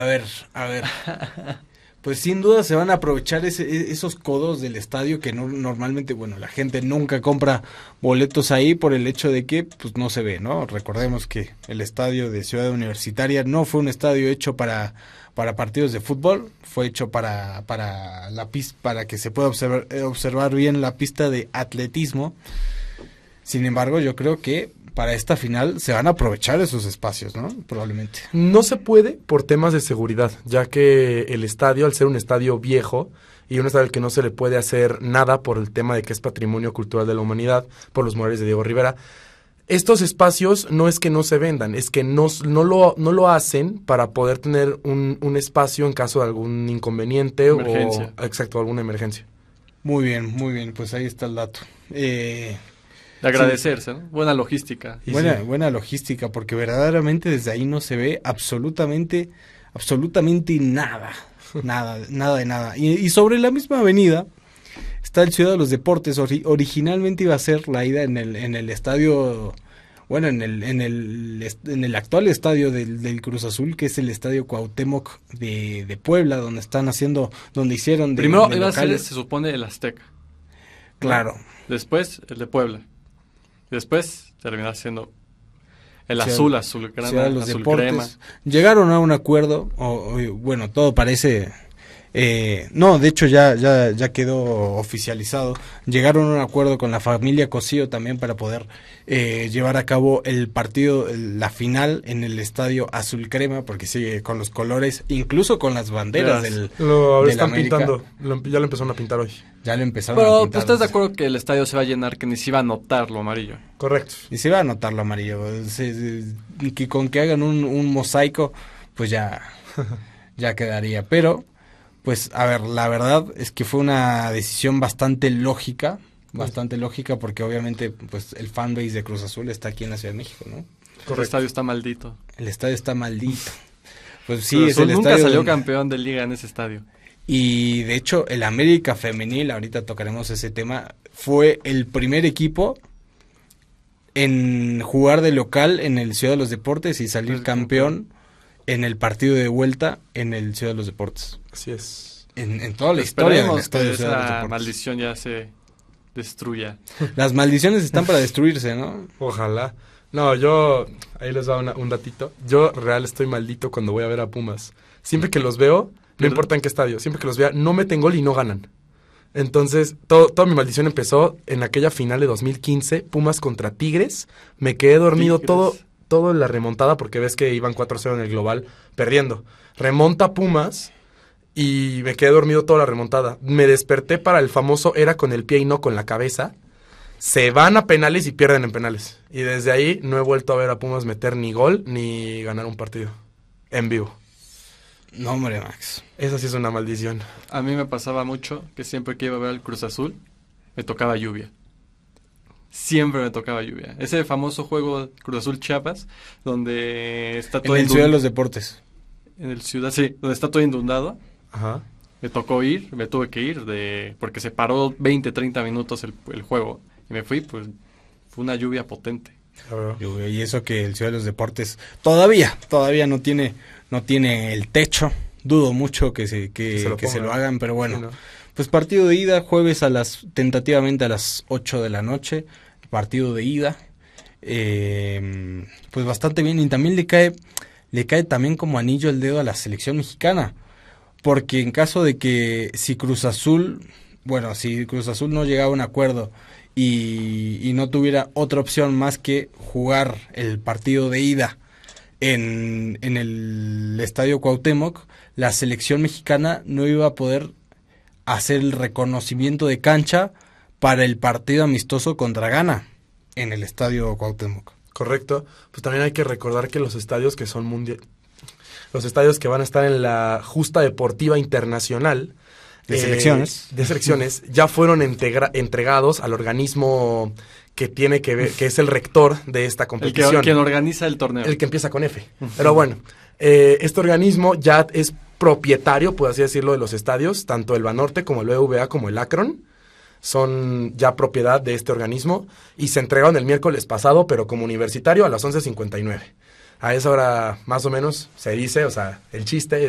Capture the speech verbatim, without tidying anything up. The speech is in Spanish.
A ver, a ver. Pues sin duda se van a aprovechar ese, esos codos del estadio que no, normalmente, bueno, la gente nunca compra boletos ahí por el hecho de que pues no se ve, ¿no? Recordemos que el estadio de Ciudad Universitaria no fue un estadio hecho para para partidos de fútbol, fue hecho para para la pista, para que se pueda observar, observar bien la pista de atletismo. Sin embargo, yo creo que para esta final se van a aprovechar esos espacios, ¿no? Probablemente. No se puede por temas de seguridad, ya que el estadio, al ser un estadio viejo y un estadio al que no se le puede hacer nada por el tema de que es patrimonio cultural de la humanidad, por los murales de Diego Rivera, estos espacios no es que no se vendan, es que no, no, lo, no lo hacen para poder tener un, un espacio en caso de algún inconveniente emergencia. o exacto, alguna emergencia. Muy bien, muy bien, pues ahí está el dato. Eh... De agradecerse, sí. ¿No? Buena logística. Buena, sí. buena logística, porque verdaderamente desde ahí no se ve absolutamente, absolutamente nada, nada, nada de nada. Y, y sobre la misma avenida está el Ciudad de los Deportes. Ori- originalmente iba a ser la ida en el, en el estadio, bueno, en el, en el, en el actual estadio del, del Cruz Azul, que es el Estadio Cuauhtémoc de, de Puebla, donde están haciendo, donde hicieron de, Primero de iba a ser, locales. se supone, el Azteca. Claro. Después, el de Puebla. Después terminó siendo el Ciudad- azul, azul crema, Ciudad de los azul Deportes. crema. Llegaron a un acuerdo, o, o, bueno, todo parece, eh, no, de hecho ya, ya, ya quedó oficializado. Llegaron a un acuerdo con la familia Cosío también para poder eh, llevar a cabo el partido, el- la final en el estadio azul crema, porque sigue con los colores, incluso con las banderas Yes. del, Lo ahora del están América. pintando, lo- ya lo empezaron a pintar hoy. Ya lo empezaron a Pero pues, pintar. estás de acuerdo que el estadio se va a llenar, que ni se iba a notar lo amarillo. Correcto. Y se va a notar lo amarillo. Se- se- y que con que hagan un, un mosaico, pues ya, ya quedaría. Pero, pues, a ver, la verdad es que fue una decisión bastante lógica, bastante lógica, porque obviamente, pues, el fanbase de Cruz Azul está aquí en la Ciudad de México, ¿no? El estadio está maldito. El estadio está maldito. Pues sí, Cruz es Azul el nunca estadio salió donde- campeón de liga en ese estadio. Y de hecho, el América Femenil, ahorita tocaremos ese tema, fue el primer equipo en jugar de local en el Ciudad de los Deportes y salir El campeón en el partido de vuelta en el Ciudad de los Deportes. Así es. En, en toda la historia del Esperemos Estadio que Ciudad de los esa Deportes. maldición ya se destruya. Las maldiciones están para destruirse, ¿no? Ojalá. No, yo, ahí les va una- un datito. Yo real estoy maldito cuando voy a ver a Pumas. Siempre que los veo, no ¿Verdad? importa en qué estadio, siempre que los vea, no meten gol y no ganan. Entonces, todo, toda mi maldición empezó en aquella final de dos mil quince, Pumas contra Tigres. Me quedé dormido Tigres. todo, todo en la remontada porque ves que iban cuatro cero en el global, perdiendo. Remonta Pumas y me quedé dormido toda la remontada. Me desperté para el famoso era con el pie y no con la cabeza. Se van a penales y pierden en penales. Y desde ahí no he vuelto a ver a Pumas meter ni gol ni ganar un partido en vivo. No, hombre, Max. Esa sí es una maldición. A mí me pasaba mucho que siempre que iba a ver al Cruz Azul, me tocaba lluvia. Siempre me tocaba lluvia. Ese famoso juego Cruz Azul Chiapas, donde está En todo el Ciudad de inundado. los Deportes. En el ciudad, sí, donde está todo inundado. Ajá. Me tocó ir, me tuve que ir, de porque se paró veinte, treinta minutos el, el juego. Y me fui, pues fue una lluvia potente. Claro. Yo- Y eso que el Ciudad de los Deportes todavía, todavía no tiene, no tiene el techo. Dudo mucho que se, que, Que se lo que se lo pongan. hagan, pero bueno. Sí, ¿no? Pues partido de ida, jueves a las, tentativamente a las ocho de la noche, partido de ida, eh, pues bastante bien, y también le cae, le cae también como anillo al dedo a la selección mexicana, porque en caso de que si Cruz Azul, bueno, si Cruz Azul no llegaba a un acuerdo y, y no tuviera otra opción más que jugar el partido de ida en, en el Estadio Cuauhtémoc, la selección mexicana no iba a poder hacer el reconocimiento de cancha para el partido amistoso contra Ghana en el Estadio Cuauhtémoc. Correcto. Pues también hay que recordar que los estadios que son mundial, los estadios que van a estar en la justa deportiva internacional De eh, selecciones. de selecciones ya fueron integra- entregados al organismo que tiene que ver, que es el rector de esta El que, competición. quien organiza el torneo. El que empieza con F. Pero bueno, eh, este organismo ya es propietario, por así decirlo, de los estadios, tanto el Banorte como el B B V A como el Akron. Son ya propiedad de este organismo y se entregaron el miércoles pasado, pero como universitario a las once cincuenta y nueve. A esa hora, más o menos, se dice, o sea, el chiste